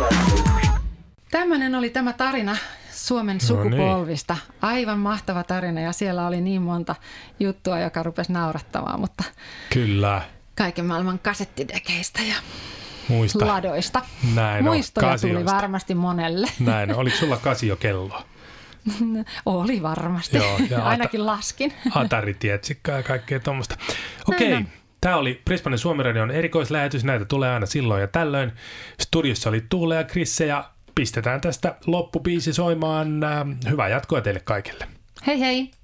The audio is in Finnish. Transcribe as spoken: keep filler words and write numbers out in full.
Tämmöinen oli tämä tarina Suomen sukupolvista. Aivan mahtava tarina ja siellä oli niin monta juttua, joka rupesi naurattamaan, mutta kyllä. Kaiken maailman kasettidekeistä ja Muista. ladoista. Näin Muistoja on, tuli varmasti monelle. Näin, oliko sulla kasiokello? Oli varmasti, Joo, ja ainakin ata- laskin. Ataritietsikkaa ja kaikkea tuommoista. Okei, okay. Tämä oli Brisbanen Suomi-radion erikoislähetys. Näitä tulee aina silloin ja tällöin. Studiossa oli Tuule ja Krisse ja pistetään tästä loppubiisi soimaan. Hyvää jatkoa teille kaikille. Hei hei!